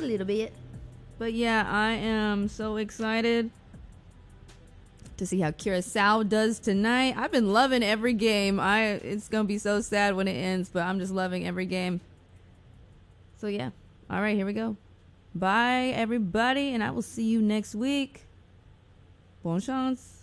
a little bit. But yeah, I am so excited to see how Curacao does tonight. I've been loving every game. It's gonna be so sad when it ends, but I'm just loving every game. So yeah. All right, here we go. Bye everybody, and I will see you next week. Bon chance.